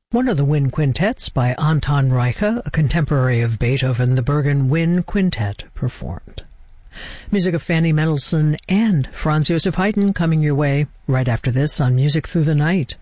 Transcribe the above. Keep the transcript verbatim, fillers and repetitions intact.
One of the Wind Quintets by Anton Reicha, a contemporary of Beethoven, the Bergen Wind Quintet, performed. Music of Fanny Mendelssohn and Franz Joseph Haydn coming your way right after this on Music Through the Night.